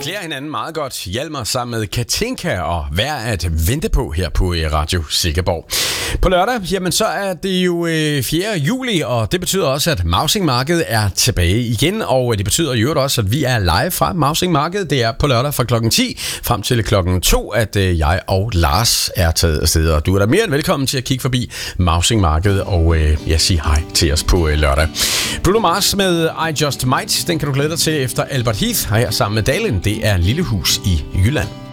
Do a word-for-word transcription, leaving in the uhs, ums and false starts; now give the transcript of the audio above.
klæder hinanden meget godt. Hjalmar sammen med Katinka og Værd at vente på her på Radio Sikkerborg. På lørdag, jamen så er det jo fjerde juli, og det betyder også, at Mausingmarkedet er tilbage igen. Og det betyder jo også, at vi er live fra Mausingmarkedet. Det er på lørdag fra klokken ti frem til klokken to, at jeg og Lars er taget afsted. Og du er da mere end velkommen til at kigge forbi Mausingmarkedet og jeg siger hej til os på lørdag. Bruno Mars med I Just Might, den kan du glæde dig til efter Albert Heath her sammen med Dalen. Det er Lille Hus i Jylland.